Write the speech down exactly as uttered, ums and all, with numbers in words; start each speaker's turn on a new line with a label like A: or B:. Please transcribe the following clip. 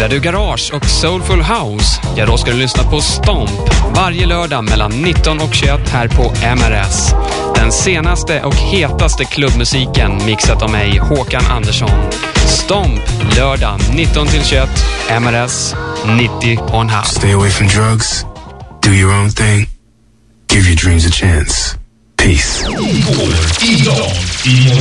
A: Gillar du garage och soulful house? Ja, då ska du lyssna på Stomp varje lördag mellan nitton och tjugoett här på M R S. Den senaste och hetaste klubbmusiken mixat av mig, Håkan Andersson. Stomp lördag nitton till tjugoett, M R S nittio och en halv.
B: Stay away from drugs. Do your own thing. Give your dreams a chance. Peace.
C: Igår, idag, igår.